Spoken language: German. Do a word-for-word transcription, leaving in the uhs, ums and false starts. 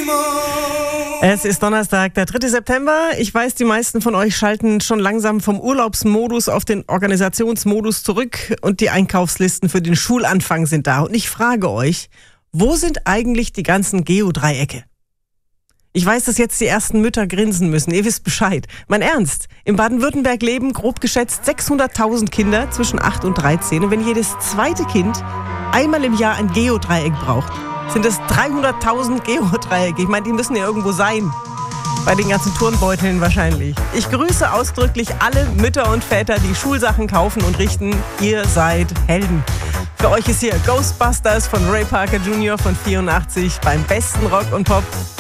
Es ist Donnerstag, der dritte September. Ich weiß, die meisten von euch schalten schon langsam vom Urlaubsmodus auf den Organisationsmodus zurück und die Einkaufslisten für den Schulanfang sind da. Und ich frage euch, wo sind eigentlich die ganzen Geodreiecke? Ich weiß, dass jetzt die ersten Mütter grinsen müssen. Ihr wisst Bescheid. Mein Ernst. In Baden-Württemberg leben grob geschätzt sechshunderttausend Kinder zwischen acht und dreizehn. Und wenn jedes zweite Kind einmal im Jahr ein Geodreieck braucht, sind es dreihunderttausend Geodreiecke. Ich meine, die müssen ja irgendwo sein. Bei den ganzen Turnbeuteln wahrscheinlich. Ich grüße ausdrücklich alle Mütter und Väter, die Schulsachen kaufen und richten. Ihr seid Helden. Für euch ist hier Ghostbusters von Ray Parker Junior von vierundachtzig beim besten Rock und Pop.